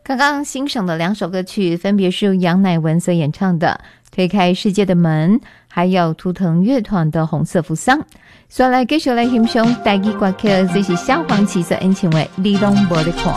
刚刚欣赏的两首歌曲分别是由杨乃文所演唱的《推开世界的门》，还有图腾乐团的《红色扶桑》。所以来继续来欣赏台语歌曲，这是萧煌奇所演唱的《你拢无在看》。